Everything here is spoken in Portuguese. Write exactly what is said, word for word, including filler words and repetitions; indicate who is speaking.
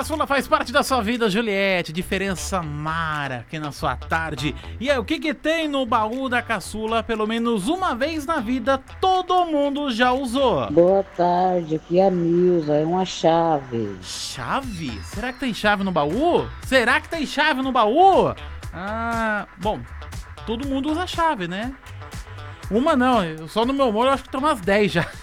Speaker 1: caçula faz parte da sua vida, Juliette. Diferença Mara aqui na sua tarde. E aí, o que que tem no baú da caçula? Pelo menos uma vez na vida, todo mundo já usou.
Speaker 2: Boa tarde, aqui é a Nilza, é uma chave.
Speaker 1: Chave? Será que tem chave no baú? Será que tem chave no baú? Ah, bom, todo mundo usa chave, né? Uma não, só no meu humor eu acho que tem umas dez já.